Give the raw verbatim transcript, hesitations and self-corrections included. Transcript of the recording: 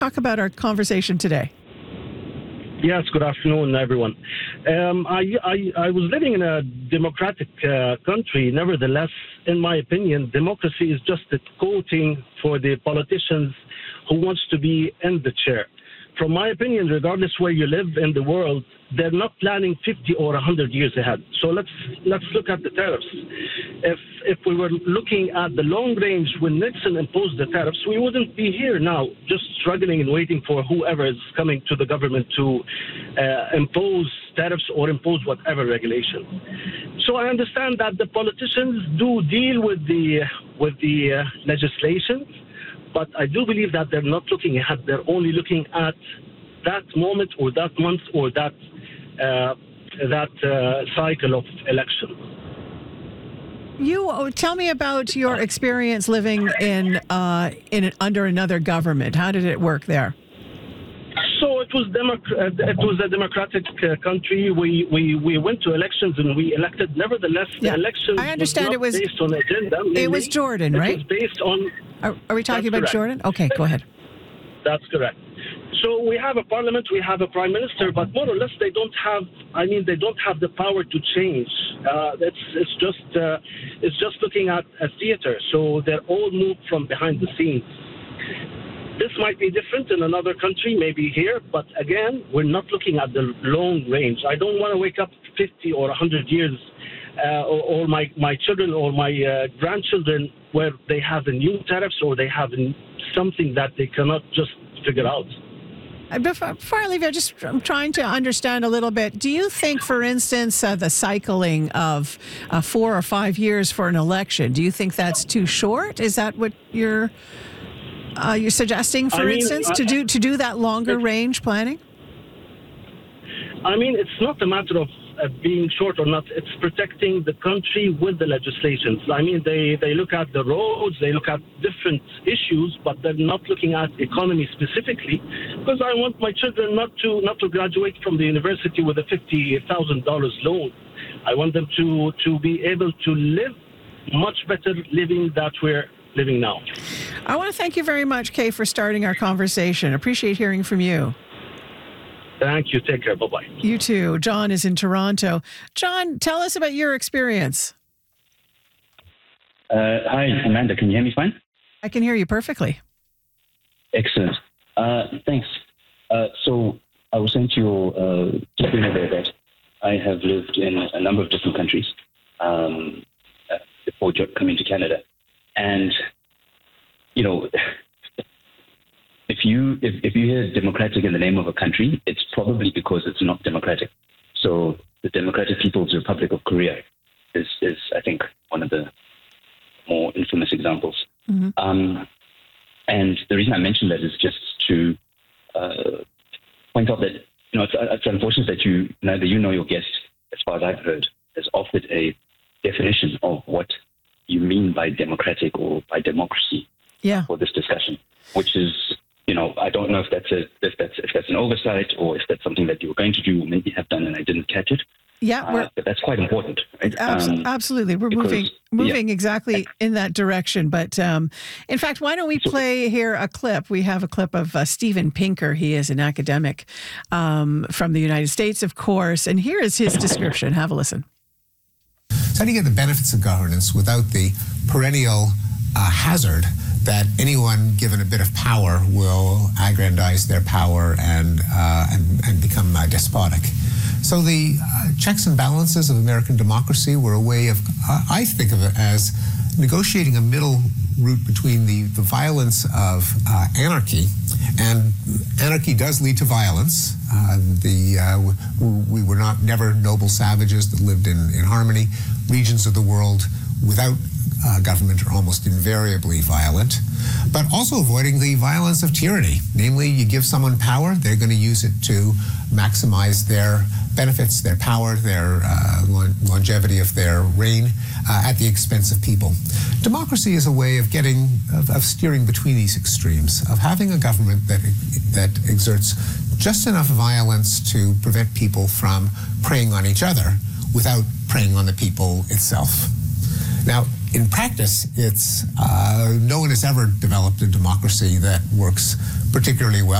Talk about our conversation today. Yes, good afternoon, everyone. Um, I, I, I was living in a democratic uh, country. Nevertheless, in my opinion, democracy is just a coating for the politicians who wants to be in the chair. From my opinion, regardless where you live in the world, they're not planning fifty or one hundred years ahead. So let's let's look at the tariffs. If if we were looking at the long range when Nixon imposed the tariffs, we wouldn't be here now, just struggling and waiting for whoever is coming to the government to uh, impose tariffs or impose whatever regulation. So I understand that the politicians do deal with the with the uh, legislation, but I do believe that they're not looking ahead. They're only looking at that moment or that month or that uh, that uh, cycle of election. You tell me about your experience living in uh, in an, under another government. How did it work there? So it was democ- uh, it was a democratic uh, country. We, we we went to elections and we elected. Nevertheless, yeah. the elections I understand was it was based on agenda. Mainly. It was Jordan, right? It was based on. Are, are we talking That's about correct. Jordan? Okay, go ahead. That's correct. So we have a parliament, we have a prime minister, but more or less they don't have. I mean, they don't have the power to change. Uh, it's it's just uh, it's just looking at a theater. So they're all moved from behind the scenes. This might be different in another country, maybe here, but again, we're not looking at the long range. I don't want to wake up fifty or one hundred years, uh, or, or my my children or my uh, grandchildren where they have the new tariffs or they have something that they cannot just figure out. Before, before I leave, I just I'm trying to understand a little bit. Do you think, for instance, uh, the cycling of uh, four or five years for an election, do you think that's too short? Is that what you're uh, you're suggesting, for I mean, instance, I, to do to do that longer range planning? I mean, it's not a matter of uh, being short or not. It's protecting the country with the legislations. I mean, they, they look at the roads, they look at different issues, but they're not looking at economy specifically. Because I want my children not to not to graduate from the university with a fifty thousand dollars loan. I want them to, to be able to live much better living that we're living now. I want to thank you very much, Kay, for starting our conversation. Appreciate hearing from you. Thank you. Take care. Bye-bye. You too. John is in Toronto. John, tell us about your experience. Uh, hi, Amanda. Can you hear me fine? I can hear you perfectly. Excellent. Uh, thanks. Uh, so I was saying to your uh, screener there that I have lived in a number of different countries um, uh, before coming to Canada. And, you know, if you if, if you hear democratic in the name of a country, it's probably because it's not democratic. So the Democratic People's Republic of Korea is, is I think, one of the more infamous examples. Mm-hmm. Um, and the reason I mention that is just to uh, point out that, you know, it's, it's unfortunate that you, neither you nor your guest, as far as I've heard, has offered a definition of what you mean by democratic or by democracy yeah. for this discussion, which is, you know, I don't know if that's a if that's if that's an oversight or if that's something that you were going to do or maybe have done and I didn't catch it. Yeah, uh, but that's quite important. Right? Abs- um, absolutely, we're because, moving moving yeah. exactly in that direction. But um, in fact, why don't we play here a clip? We have a clip of uh, Steven Pinker. He is an academic um, from the United States, of course, and here is his description. Have a listen. So how do you get the benefits of governance without the perennial uh, hazard that anyone given a bit of power will aggrandize their power and uh, and, and become uh, despotic? So the uh, checks and balances of American democracy were a way of, uh, I think of it as negotiating a middle route between the, the violence of uh, anarchy, and anarchy does lead to violence. Uh, the uh, we were not never noble savages that lived in, in harmony. Regions of the world without uh, government are almost invariably violent, but also avoiding the violence of tyranny. Namely, you give someone power, they're going to use it to maximize their benefits, their power, their uh, longevity of their reign uh, at the expense of people. Democracy is a way of getting, of, of steering between these extremes, of having a government that that exerts just enough violence to prevent people from preying on each other without preying on the people itself. Now, in practice, it's uh, no one has ever developed a democracy that works particularly well.